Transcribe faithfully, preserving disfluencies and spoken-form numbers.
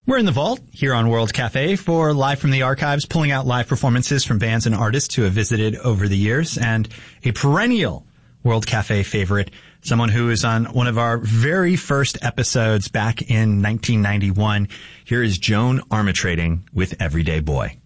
We're in the vault here on World Cafe for Live from the Archives, pulling out live performances from bands and artists who have visited over the years, and a perennial World Cafe favorite, someone who is on one of our very first episodes back in nineteen ninety-one. Here is Joan Armatrading with Everyday Boy.